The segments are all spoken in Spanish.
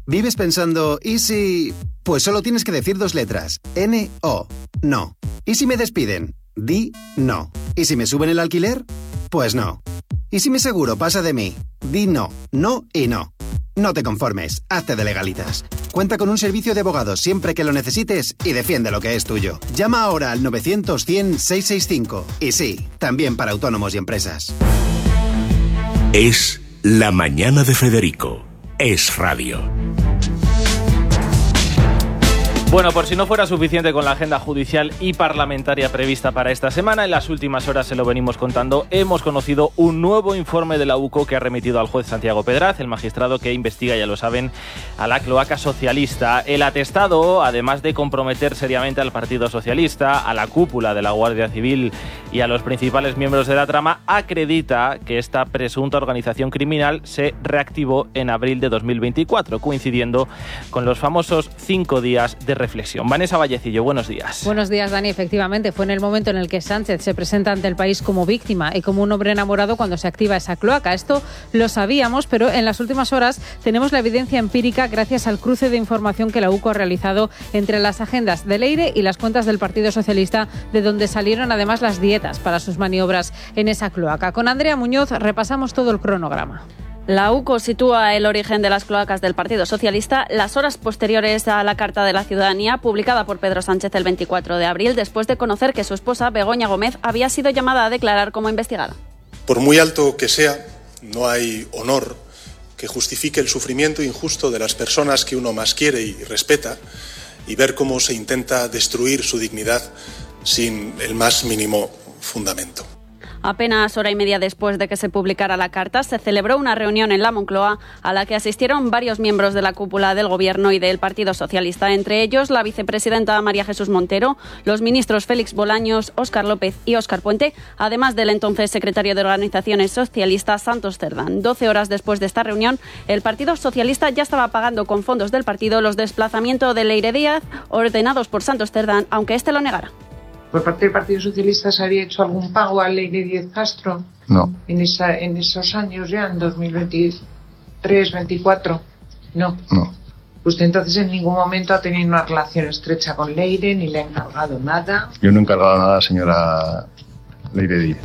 ¿Vives pensando, ¿y si...? Pues solo tienes que decir 2 letras. N-O. No. ¿Y si me despiden? Di no. ¿Y si me suben el alquiler? Pues no. ¿Y si mi seguro pasa de mí? Di no. No y no. No te conformes. Hazte de Legalitas. Cuenta con un servicio de abogados siempre que lo necesites y defiende lo que es tuyo. Llama ahora al 900-100-665. Y sí, también para autónomos y empresas. Es La Mañana de Federico. Es radio. Bueno, por si no fuera suficiente con la agenda judicial y parlamentaria prevista para esta semana, en las últimas horas se lo venimos contando, hemos conocido un nuevo informe de la UCO que ha remitido al juez Santiago Pedraz, el magistrado que investiga, ya lo saben, a la cloaca socialista. El atestado, además de comprometer seriamente al Partido Socialista, a la cúpula de la Guardia Civil y a los principales miembros de la trama, acredita que esta presunta organización criminal se reactivó en abril de 2024, coincidiendo con los famosos 5 días de reflexión. Vanessa Vallecillo, buenos días. Buenos días, Dani. Efectivamente, fue en el momento en el que Sánchez se presenta ante el país como víctima y como un hombre enamorado cuando se activa esa cloaca. Esto lo sabíamos, pero en las últimas horas tenemos la evidencia empírica gracias al cruce de información que la UCO ha realizado entre las agendas del Leire y las cuentas del Partido Socialista, de donde salieron además las dietas para sus maniobras en esa cloaca. Con Andrea Muñoz repasamos todo el cronograma. La UCO sitúa el origen de las cloacas del Partido Socialista las horas posteriores a la Carta de la Ciudadanía publicada por Pedro Sánchez el 24 de abril, después de conocer que su esposa, Begoña Gómez, había sido llamada a declarar como investigada. Por muy alto que sea, no hay honor que justifique el sufrimiento injusto de las personas que uno más quiere y respeta, y ver cómo se intenta destruir su dignidad sin el más mínimo fundamento. Apenas hora y media después de que se publicara la carta, se celebró una reunión en la Moncloa a la que asistieron varios miembros de la cúpula del Gobierno y del Partido Socialista, entre ellos la vicepresidenta María Jesús Montero, los ministros Félix Bolaños, Óscar López y Óscar Puente, además del entonces secretario de Organizaciones Socialistas, Santos Cerdán. 12 horas después de esta reunión, el Partido Socialista ya estaba pagando con fondos del partido los desplazamientos de Leire Díaz ordenados por Santos Cerdán, aunque este lo negara. ¿Por parte del Partido Socialista se había hecho algún pago a Leire Díaz Castro? No. En esos años ya, en 2023, 24? No. No. Usted entonces en ningún momento ha tenido una relación estrecha con Leire, ni le ha encargado nada. Yo no he encargado nada, señora Leire Díaz.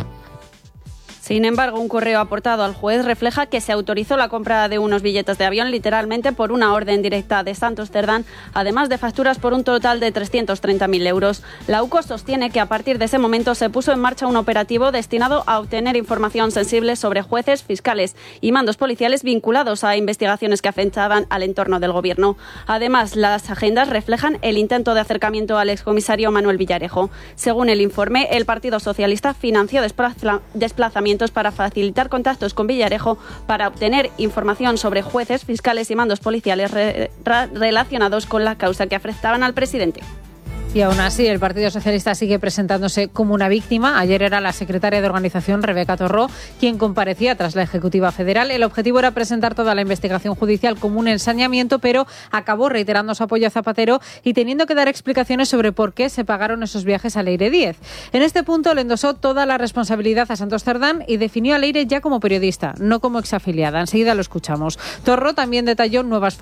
Sin embargo, un correo aportado al juez refleja que se autorizó la compra de unos billetes de avión literalmente por una orden directa de Santos Cerdán, además de facturas por un total de 330.000 euros. La UCO sostiene que a partir de ese momento se puso en marcha un operativo destinado a obtener información sensible sobre jueces, fiscales y mandos policiales vinculados a investigaciones que afectaban al entorno del Gobierno. Además, las agendas reflejan el intento de acercamiento al excomisario Manuel Villarejo. Según el informe, el Partido Socialista financió desplazamientos para facilitar contactos con Villarejo para obtener información sobre jueces, fiscales y mandos policiales relacionados con la causa que afectaban al presidente. Y aún así, el Partido Socialista sigue presentándose como una víctima. Ayer era la secretaria de Organización, Rebeca Torró, quien comparecía tras la Ejecutiva Federal. El objetivo era presentar toda la investigación judicial como un ensañamiento, pero acabó reiterando su apoyo a Zapatero y teniendo que dar explicaciones sobre por qué se pagaron esos viajes a Leire Díez. En este punto le endosó toda la responsabilidad a Santos Cerdán y definió a Leire ya como periodista, no como exafiliada. Enseguida lo escuchamos. Torró también detalló nuevas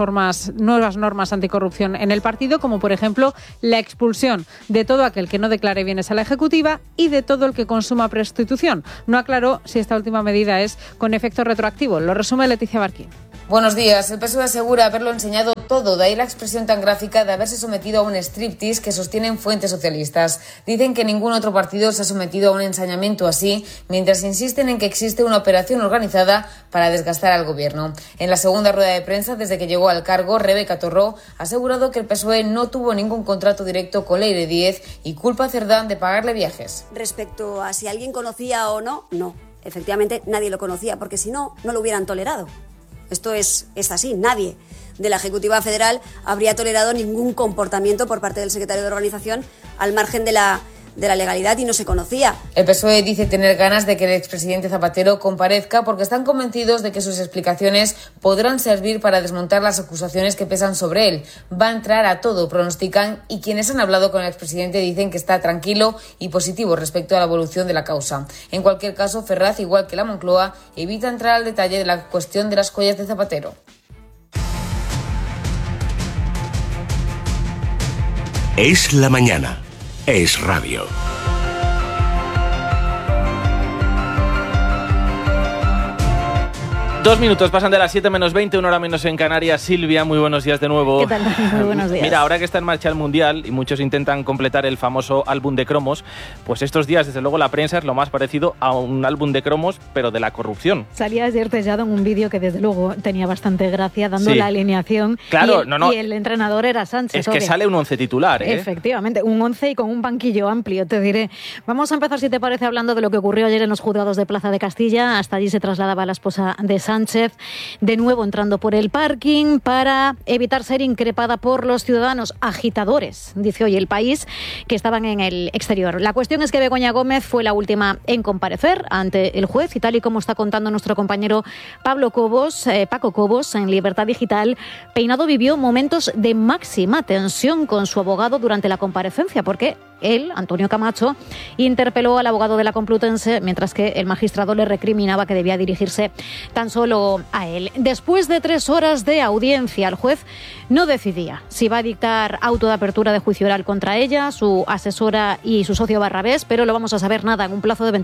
normas anticorrupción en el partido, como por ejemplo la expulsión de todo aquel que no declare bienes a la Ejecutiva y de todo el que consuma prostitución. No aclaró si esta última medida es con efecto retroactivo. Lo resume Leticia Barquín. Buenos días. El PSOE asegura haberlo enseñado todo, de ahí la expresión tan gráfica de haberse sometido a un striptease que sostienen fuentes socialistas. Dicen que ningún otro partido se ha sometido a un ensañamiento así, mientras insisten en que existe una operación organizada para desgastar al Gobierno. En la segunda rueda de prensa, desde que llegó al cargo, Rebeca Torró ha asegurado que el PSOE no tuvo ningún contrato directo con Leire Díez y culpa a Cerdán de pagarle viajes. Respecto a si alguien conocía o no, no. Efectivamente, nadie lo conocía, porque si no, no lo hubieran tolerado. Esto es así, nadie de la Ejecutiva Federal habría tolerado ningún comportamiento por parte del secretario de Organización al margen de la legalidad y no se conocía. El PSOE dice tener ganas de que el expresidente Zapatero comparezca porque están convencidos de que sus explicaciones podrán servir para desmontar las acusaciones que pesan sobre él. Va a entrar a todo, pronostican, y quienes han hablado con el expresidente dicen que está tranquilo y positivo respecto a la evolución de la causa. En cualquier caso, Ferraz, igual que la Moncloa, evita entrar al detalle de la cuestión de las joyas de Zapatero. Es la mañana. Es radio. Dos minutos pasan de las 7 menos 20, una hora menos en Canarias. Silvia, muy buenos días de nuevo. ¿Qué tal? Muy buenos días. Mira, ahora que está en marcha el Mundial y muchos intentan completar el famoso álbum de cromos, pues estos días, desde luego, la prensa es lo más parecido a un álbum de cromos, pero de la corrupción. Salía ayer Tellado en un vídeo que, desde luego, tenía bastante gracia, dando la alineación. Claro, y el entrenador era Sánchez. Es que sale un 11 titular, ¿eh? Efectivamente, un 11 y con un banquillo amplio, te diré. Vamos a empezar, si te parece, hablando de lo que ocurrió ayer en los juzgados de Plaza de Castilla. Hasta allí se trasladaba la esposa de Sánchez, de nuevo entrando por el parking para evitar ser increpada por los ciudadanos agitadores, dice hoy El País, que estaban en el exterior. La cuestión es que Begoña Gómez fue la última en comparecer ante el juez y, tal y como está contando nuestro compañero Paco Cobos en Libertad Digital, Peinado vivió momentos de máxima tensión con su abogado durante la comparecencia, porque él, Antonio Camacho, interpeló al abogado de la Complutense, mientras que el magistrado le recriminaba que debía dirigirse tan solo a él. Después de 3 horas de audiencia, el juez no decidía si va a dictar auto de apertura de juicio oral contra ella, su asesora y su socio Barrabés, pero lo vamos a saber nada en un plazo de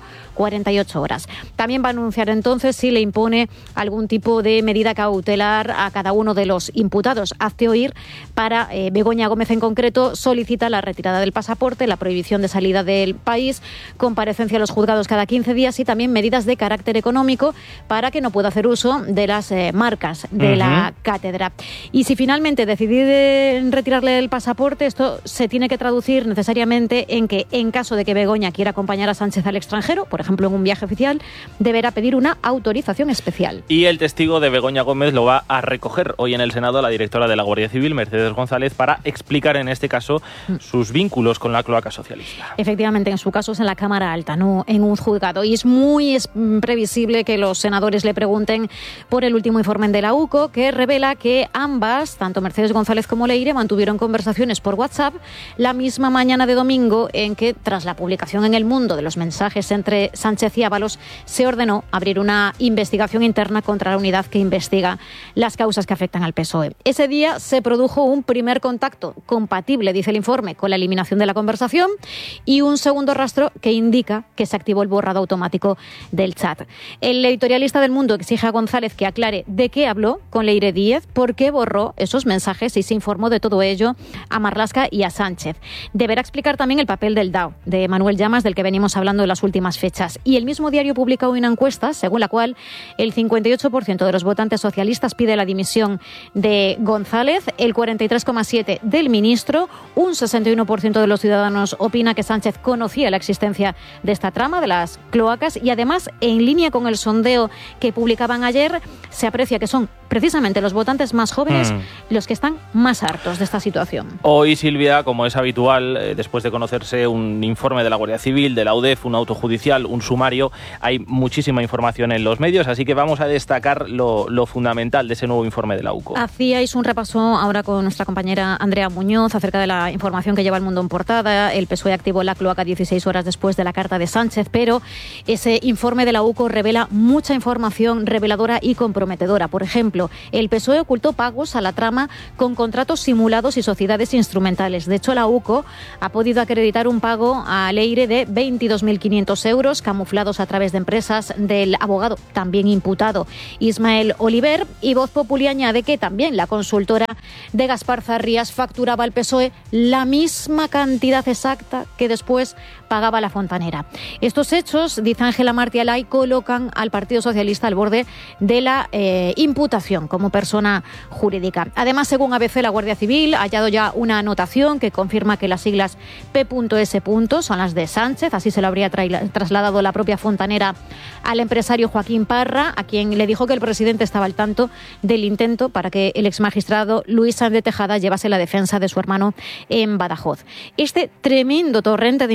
24-48 horas. También va a anunciar entonces si le impone algún tipo de medida cautelar a cada uno de los imputados. Hazte oír, para Begoña Gómez en concreto, solicita la retirada del pasaporte, la prohibición de salida del país, comparecencia a los juzgados cada 15 días y también medidas de carácter económico para que no pueda hacer uso de las marcas de la cátedra. Y si finalmente decide retirarle el pasaporte, esto se tiene que traducir necesariamente en que, en caso de que Begoña quiera acompañar a Sánchez al extranjero, por ejemplo en un viaje oficial, deberá pedir una autorización especial. Y el testigo de Begoña Gómez lo va a recoger hoy en el Senado la directora de la Guardia Civil, Mercedes González, para explicar en este caso sus vínculos con la cloaca socialista. Efectivamente, en su caso es en la Cámara Alta, no en un juzgado. Y es muy previsible que los senadores le pregunten por el último informe de la UCO, que revela que ambas, tanto Mercedes González como Leire, mantuvieron conversaciones por WhatsApp la misma mañana de domingo en que, tras la publicación en El Mundo de los mensajes entre Sánchez y Ábalos, se ordenó abrir una investigación interna contra la unidad que investiga las causas que afectan al PSOE. Ese día se produjo un primer contacto compatible, dice el informe, con la eliminación de la conversación y un segundo rastro que indica que se activó el borrado automático del chat. El editorialista del Mundo exige a González que aclare de qué habló con Leire Díez, por qué borró esos mensajes y se informó de todo ello a Marlaska y a Sánchez. Deberá explicar también el papel del DAO, de Manuel Llamas, del que venimos hablando en las últimas fechas. Y el mismo diario publica hoy una encuesta según la cual el 58% de los votantes socialistas pide la dimisión de González, el 43,7% del ministro, un 61% de los ciudadanos opina que Sánchez conocía la existencia de esta trama de las cloacas y, además, en línea con el sondeo que publicaban ayer, se aprecia que son precisamente los votantes más jóvenes los que están más hartos de esta situación. Hoy, Silvia, como es habitual, después de conocerse un informe de la Guardia Civil, de la UDEF, un auto judicial, un sumario, hay muchísima información en los medios, así que vamos a destacar lo fundamental de ese nuevo informe de la UCO. Hacíais un repaso ahora con nuestra compañera Andrea Muñoz acerca de la información que lleva El Mundo en portada. El PSOE activó la cloaca 16 horas después de la carta de Sánchez, pero ese informe de la UCO revela mucha información reveladora y comprometedora. Por ejemplo, el PSOE ocultó pagos a la trama con contratos simulados y sociedades instrumentales. De hecho, la UCO ha podido acreditar un pago a Leire de 22.500 euros, camuflados a través de empresas del abogado también imputado Ismael Oliver. Y Voz Populi añade que también la consultora de Gaspar Zarrías facturaba al PSOE la misma cantidad exacta que después pagaba la fontanera. Estos hechos, dice Ángela Martialay, colocan al Partido Socialista al borde de la imputación como persona jurídica. Además, según ABC, la Guardia Civil ha hallado ya una anotación que confirma que las siglas P.S. son las de Sánchez. Así se lo habría trasladado la propia fontanera al empresario Joaquín Parra, a quien le dijo que el presidente estaba al tanto del intento para que el exmagistrado Luis Sáenz de Tejada llevase la defensa de su hermano en Badajoz. Este tremendo torrente de información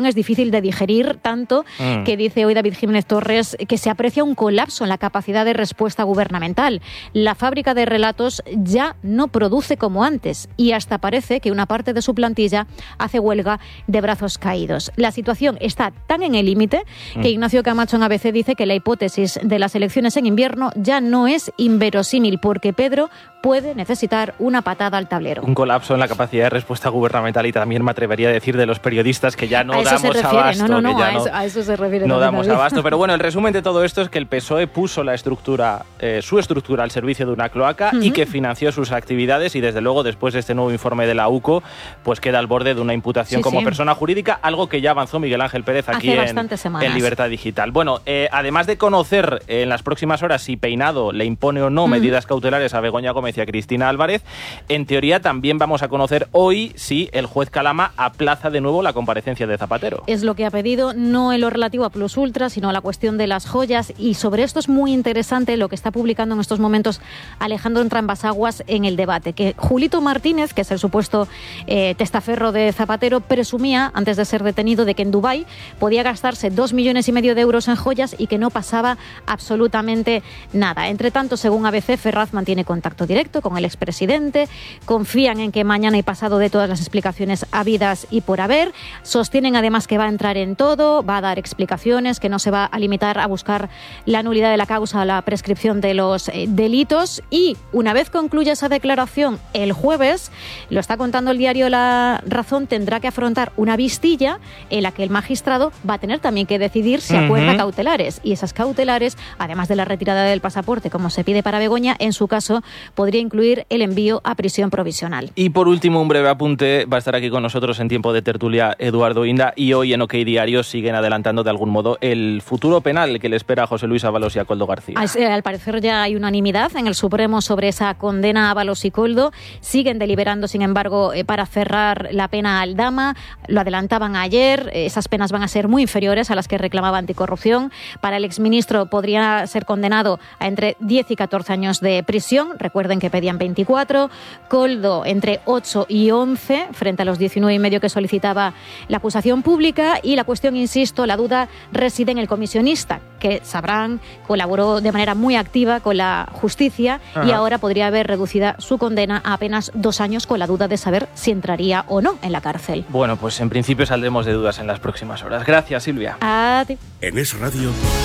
situación es difícil de digerir, tanto que dice hoy David Jiménez Torres que se aprecia un colapso en la capacidad de respuesta gubernamental. La fábrica de relatos ya no produce como antes y hasta parece que una parte de su plantilla hace huelga de brazos caídos. La situación está tan en el límite que Ignacio Camacho en ABC dice que la hipótesis de las elecciones en invierno ya no es inverosímil porque Pedro puede necesitar una patada al tablero. Un colapso en la capacidad de respuesta gubernamental y también me atrevería a decir de los periodistas que ya no damos abasto. A eso se refiere. No damos abasto. Pero bueno, el resumen de todo esto es que el PSOE puso la estructura, su estructura al servicio de una cloaca y que financió sus actividades y desde luego después de este nuevo informe de la UCO pues queda al borde de una imputación como persona jurídica, algo que ya avanzó Miguel Ángel Pérez aquí en Libertad Digital. Bueno, además de conocer en las próximas horas si Peinado le impone o no medidas cautelares a Begoña Gómez y a Cristina Álvarez, en teoría también vamos a conocer hoy si el juez Calama aplaza de nuevo la comparecencia de Zapatero. Es lo que ha pedido, no en lo relativo a Plus Ultra, sino a la cuestión de las joyas, y sobre esto es muy interesante lo que está publicando en estos momentos Alejandro Entrambas-Aguas en El Debate, que Julito Martínez, que es el supuesto testaferro de Zapatero, presumía antes de ser detenido de que en Dubái podía gastarse 2,5 millones de euros en joyas y que no pasaba absolutamente nada. Entre tanto, según ABC, Ferraz mantiene contacto directo con el expresidente, confían en que mañana y pasado dé todas las explicaciones habidas y por haber, sostienen además que va a entrar en todo, va a dar explicaciones, que no se va a limitar a buscar la nulidad de la causa, la prescripción de los delitos, y una vez concluya esa declaración el jueves, lo está contando el diario La Razón, tendrá que afrontar una vistilla en la que el magistrado va a tener también que decidir si acuerda cautelares, y esas cautelares, además de la retirada del pasaporte como se pide para Begoña, en su caso podría incluir el envío a prisión provisional. Y por último, un breve apunte, va a estar aquí con nosotros en tiempo de tertulia Eduardo Inda, y hoy en OK Diario siguen adelantando de algún modo el futuro penal que le espera a José Luis Ábalos y a Koldo García. Al parecer ya hay unanimidad en el Supremo sobre esa condena a Ábalos y Koldo. Siguen deliberando, sin embargo, para cerrar la pena a Aldama. Lo adelantaban ayer, esas penas van a ser muy inferiores a las que reclamaba Anticorrupción. Para el exministro podría ser condenado a entre 10 y 14 años de prisión. Recuerden que pedían 24. Koldo entre 8 y 11 frente a los 19,5 que solicitaba la acusación pública. Y la cuestión, insisto, la duda reside en el comisionista, que sabrán, colaboró de manera muy activa con la justicia y ahora podría haber reducida su condena a apenas 2 años, con la duda de saber si entraría o no en la cárcel. Bueno, pues en principio saldremos de dudas en las próximas horas. Gracias, Silvia. A ti. En Es Radio.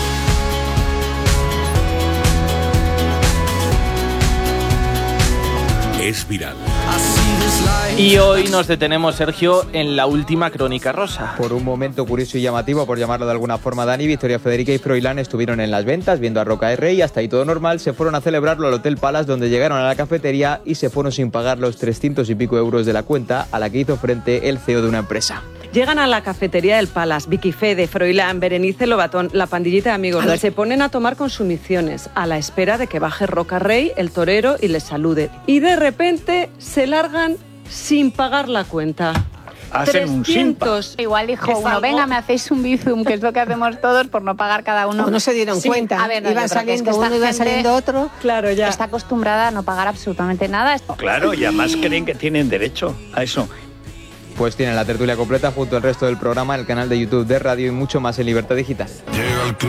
Es viral. Y hoy nos detenemos, Sergio, en la última crónica rosa. Por un momento curioso y llamativo, por llamarlo de alguna forma, Dani, Victoria Federica y Froilán estuvieron en las ventas viendo a Roca de Rey, hasta ahí todo normal. Se fueron a celebrarlo al Hotel Palace, donde llegaron a la cafetería y se fueron sin pagar los 300 y pico euros de la cuenta a la que hizo frente el CEO de una empresa. Llegan a la cafetería del Palace, Vicky Fede, Froilán, Berenice Lobatón, la pandillita de amigos. Se ponen a tomar consumiciones a la espera de que baje Roca Rey, el torero, y les salude. Y de repente se largan sin pagar la cuenta. Hacen un simpa. Igual dijo uno, venga, me hacéis un bizum, que es lo que hacemos todos por no pagar cada uno. O no se dieron cuenta. A ver, no, iban saliendo uno, iba saliendo otro. Claro, ya. Está acostumbrada a no pagar absolutamente nada. Claro, y además creen que tienen derecho a eso. Pues tienen la tertulia completa junto al resto del programa en el canal de YouTube de Radio y mucho más en Libertad Digital.